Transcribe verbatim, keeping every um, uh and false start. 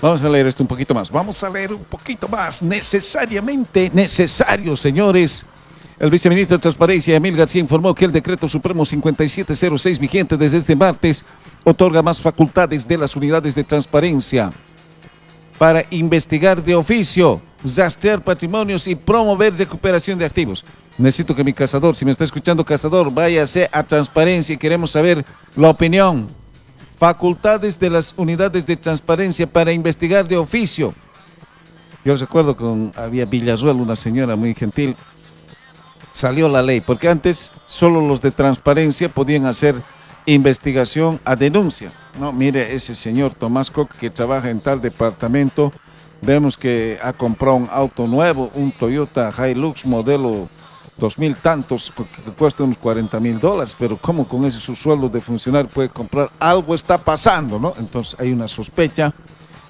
Vamos a leer esto un poquito más. Vamos a leer un poquito más. Necesariamente necesario, señores. El viceministro de Transparencia, Emil García, informó que el decreto supremo cincuenta y siete cero seis, vigente desde este martes, otorga más facultades de las unidades de transparencia para investigar de oficio, rastrear patrimonios y promover recuperación de activos. Necesito que mi cazador, si me está escuchando, cazador, váyase a transparencia y queremos saber la opinión. Facultades de las unidades de transparencia para investigar de oficio. Yo recuerdo que había Villarruel, una señora muy gentil. Salió la ley, porque antes solo los de transparencia podían hacer investigación a denuncia. No, mire, ese señor Tomás Koch, que trabaja en tal departamento, vemos que ha comprado un auto nuevo, un Toyota Hilux modelo dos mil tantos, que cuesta unos cuarenta mil dólares, pero ¿cómo con ese su sueldo de funcionario puede comprar? Algo está pasando, ¿no? Entonces hay una sospecha